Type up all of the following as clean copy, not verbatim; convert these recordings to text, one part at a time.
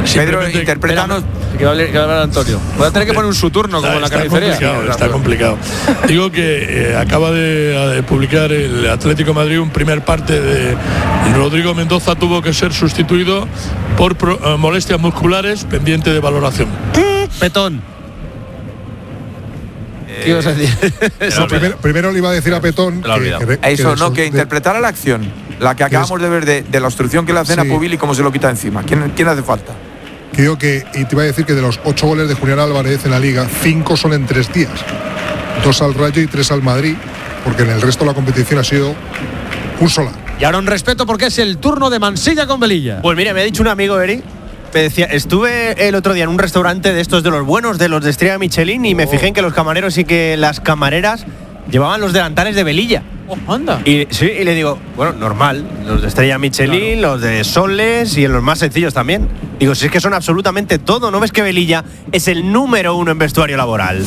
Pedro, interprétanos. Que va a hablar Antonio. Voy a tener que poner un su turno como en la carnicería. Está complicado. Digo que acaba de publicar el Atlético de Madrid un primer parte de Rodrigo Mendoza, tuvo que ser sustituido por molestias musculares, pendiente de valoración. Petón. ¿Qué ibas a decir? Primero le iba a decir a Petón que interpretara la acción, la que acabamos de ver de la obstrucción que le hacen a Pubil y cómo se lo quita encima. ¿Quién hace falta? Creo que, y te iba a decir que de los 8 goles de Julián Álvarez en la Liga, 5 son en 3 días. 2 al Rayo y 3 al Madrid, porque en el resto de la competición ha sido un solar. Y ahora un respeto porque es el turno de Mansilla con Velilla. Pues mira, me ha dicho un amigo, Eri, me decía, estuve el otro día en un restaurante de estos de los buenos, de los de estrella Michelin, y me fijé en que los camareros y que las camareras llevaban los delantales de Velilla. Anda. Y le digo, bueno, normal, los de estrella Michelin, claro, los de Soles y en los más sencillos también. Digo, si es que son absolutamente todo, ¿no ves que Velilla es el número 1 en vestuario laboral?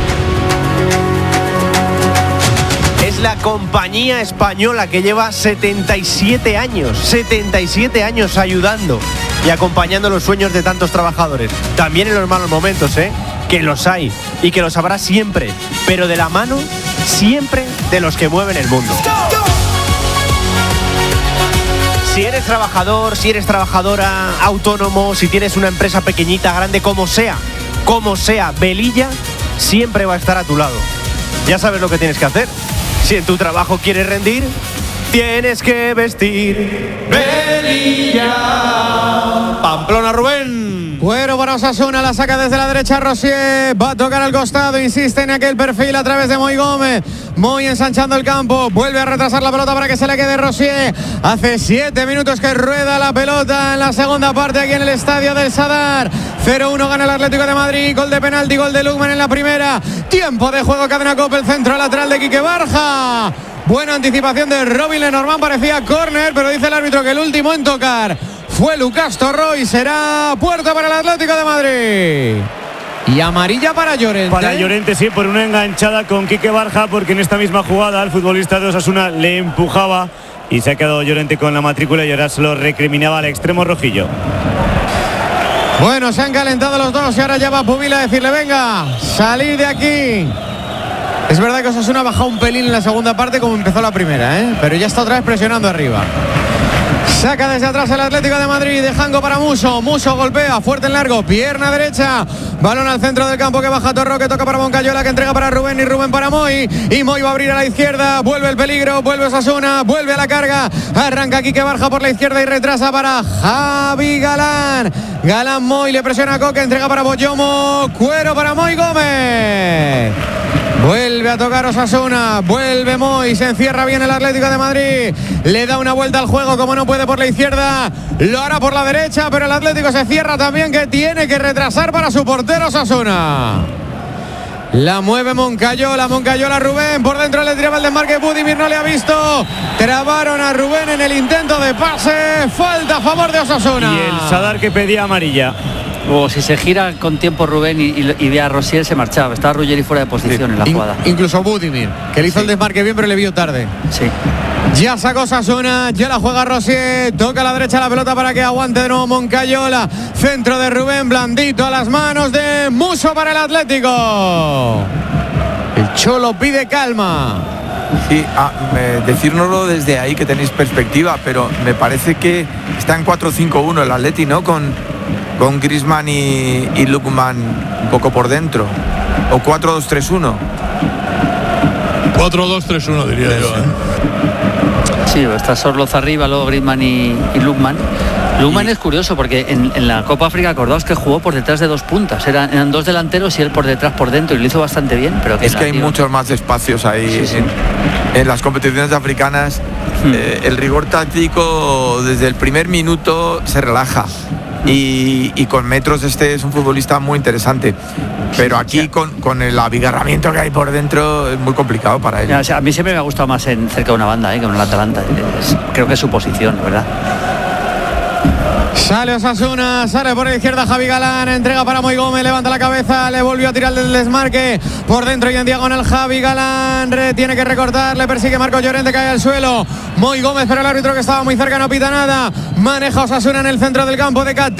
Es la compañía española que lleva 77 años ayudando y acompañando los sueños de tantos trabajadores. También en los malos momentos, que los hay y que los habrá siempre, pero de la mano siempre de los que mueven el mundo. Si eres trabajador, si eres trabajadora, autónomo, si tienes una empresa pequeñita, grande, como sea, Velilla siempre va a estar a tu lado. Ya sabes lo que tienes que hacer. Si en tu trabajo quieres rendir, tienes que vestir Velilla. Pamplona, Rubén. Cuero para Osasuna, la saca desde la derecha Rosier, va a tocar al costado, insiste en aquel perfil a través de Moy Gómez. Moy ensanchando el campo, vuelve a retrasar la pelota para que se le quede Rosier. Hace 7 minutos que rueda la pelota en la segunda parte aquí en el estadio del Sadar. 0-1 gana el Atlético de Madrid, gol de penalti, gol de Lukman en la primera. Tiempo de juego, cadena Cope, el centro lateral de Quique Barja. Buena anticipación de Robin Lenormand, parecía córner, pero dice el árbitro que el último en tocar fue Lucas Torró y será puerta para el Atlético de Madrid. Y amarilla para Llorente. Para Llorente, sí, por una enganchada con Quique Barja, porque en esta misma jugada el futbolista de Osasuna le empujaba y se ha quedado Llorente con la matrícula y ahora se lo recriminaba al extremo rojillo. Bueno, se han calentado los dos y ahora ya va Pubil a decirle, venga, salir de aquí. Es verdad que Osasuna ha bajado un pelín en la segunda parte como empezó la primera, pero ya está otra vez presionando arriba. Saca desde atrás el Atlético de Madrid, dejando para Muso. Muso golpea, fuerte en largo, pierna derecha. Balón al centro del campo que baja Torró, que toca para Moncayola, que entrega para Rubén y Rubén para Moy. Y Moy va a abrir a la izquierda, vuelve el peligro, vuelve Osasuna, vuelve a la carga. Arranca Quique Barja por la izquierda y retrasa para Javi Galán. Galán Moy le presiona a Coque, entrega para Boyomo. Cuero para Moy Gómez. Vuelve a tocar Osasuna, vuelve Moy, se encierra bien el Atlético de Madrid, le da una vuelta al juego, como no puede por la izquierda, lo hará por la derecha, pero el Atlético se cierra también, que tiene que retrasar para su portero Osasuna. La mueve Moncayola Rubén, por dentro le tiraba el desmarque, Budimir no le ha visto, trabaron a Rubén en el intento de pase, falta a favor de Osasuna. Y el Sadar que pedía amarilla. Si se gira con tiempo Rubén y ve a Rosier, se marchaba. Estaba Ruggeri fuera de posición en la jugada. Incluso Budimir, que le hizo el desmarque bien, pero le vio tarde. Sí. Ya sacó Osasuna, ya la juega Rosier, toca a la derecha la pelota para que aguante de nuevo Moncayola. Centro de Rubén, blandito a las manos de Muso para el Atlético. El Cholo pide calma. Sí, decírnoslo desde ahí que tenéis perspectiva, pero me parece que está en 4-5-1 el Atleti, ¿no? Con Griezmann y Lukman un poco por dentro. O 4-2-3-1. 4-2-3-1 diría yo. Sí, está Sorloz arriba, luego Griezmann y Lukman. Lukman es curioso porque en la Copa África, acordaos que jugó por detrás de dos puntas. Eran dos delanteros y él por detrás, por dentro, y lo hizo bastante bien. Pero es que hay muchos más espacios ahí. Sí. En las competiciones africanas. El rigor táctico desde el primer minuto se relaja. Y con metros es un futbolista muy interesante, pero aquí con el abigarramiento que hay por dentro es muy complicado para él. A mí siempre me ha gustado más cerca de una banda que en el Atalanta. Creo que es su posición, ¿verdad? Sale Osasuna, sale por la izquierda Javi Galán, entrega para Moy Gómez, levanta la cabeza, le volvió a tirar del desmarque, por dentro y en diagonal Javi Galán, tiene que recortar, le persigue Marcos Llorente, cae al suelo, Moy Gómez, pero el árbitro que estaba muy cerca no pita nada, maneja Osasuna en el centro del campo de Cat.